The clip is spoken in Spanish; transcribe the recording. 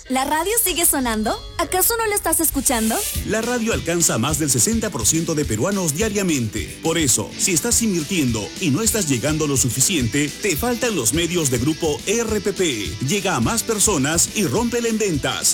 ¿La radio sigue sonando? ¿Acaso no la estás escuchando? La radio alcanza a más del 60% de peruanos diariamente. Por eso, si estás invirtiendo y no estás llegando lo suficiente, te faltan los medios de Grupo RPP. Llega a más personas y rómpela en ventas.